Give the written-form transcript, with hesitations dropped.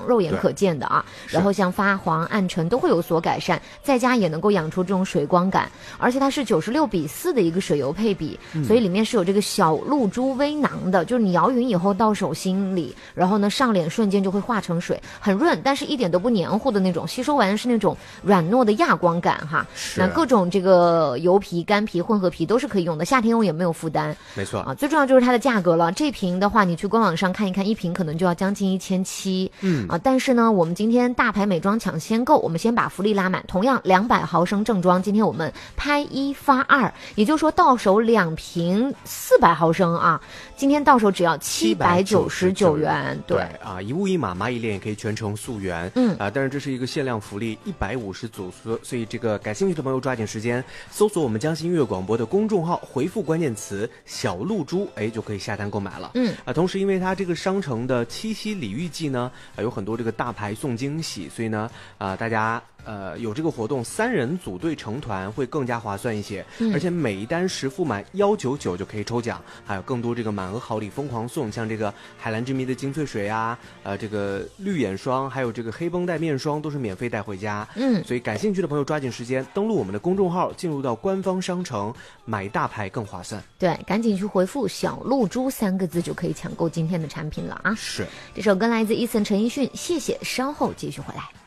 肉眼可见的啊。然后像发黄、暗沉都会有所改善，在家也能够养出这种水光感。而且它是96:4的一个水油配比，所以里面是有这个小露珠微囊的，就是你摇匀以后到手心里，然后呢上脸瞬间就会化成水，很润，但是一点都不黏糊的那种，吸收完是那种软糯的亚光感哈。那各种这个油皮、干皮、混合皮都是可以用的，夏天用也没有负担。 没错啊，最重要就是它的价格了。这瓶的话，你去官网上看一看，一瓶可能就要将近1700。但是呢，我们今天大牌美妆抢先购，我们先把福利拉满，同样200毫升正装，今天我们拍1发2，也就是说到手2瓶400毫升啊，今天到手只要799元。 对啊，一物一码，蚂蚁脸也可以全程溯源。但是这是一个限量福利，150组，所以这个感兴趣的朋友抓紧时间搜索我们江西音乐广播的公众号，回复关键词小露珠，就可以下单购买了。同时因为它这个商城的七夕礼遇季呢，有很多这个大牌送惊喜，所以呢，大家有这个活动，3人组队成团会更加划算一些，而且每一单实付满199就可以抽奖，还有更多这个满额好礼疯狂送，像这个海蓝之谜的精粹水啊，这个绿眼霜，还有这个黑绷带面霜都是免费带回家。所以感兴趣的朋友抓紧时间登录我们的公众号，进入到官方商城，买大牌更划算。 对，赶紧去回复小露珠3个字就可以抢购今天的产品了啊！ 是， 这首歌来自Eason陈奕迅，谢谢，稍后继续回来。